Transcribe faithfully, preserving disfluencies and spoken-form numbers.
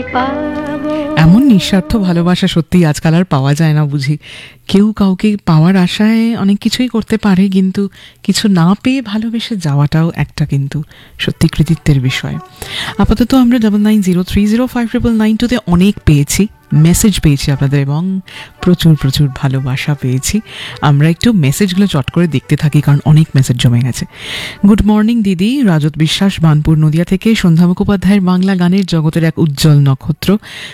এমন নিঃস্বার্থ ভালোবাসা সত্যি আজকাল আর পাওয়া যায় না বুঝি। কেউ কাউকে পাওয়ার আশায় অনেক কিছুই করতে পারে, কিন্তু কিছু না পেয়ে ভালোবেসে যাওয়াটাও একটা কিন্তু সত্যি কৃতিত্বের বিষয়। আপাতত আমরা double nine zero three zero five triple nine টুতে অনেক পেয়েছি, মেসেজ পেয়েছি আপনাদের এবং প্রচুর প্রচুর ভালোবাসা পেয়েছি। আমরা একটু মেসেজগুলো চট করে দেখতে থাকি, কারণ অনেক মেসেজ জমে গেছে। গুড মর্নিং দিদি, রাজত বিশ্বাস বানপুর নদিয়া থেকে। সন্ধ্যা মুখোপাধ্যায়ের বাংলা গানের জগতের এক উজ্জ্বল নক্ষত্র,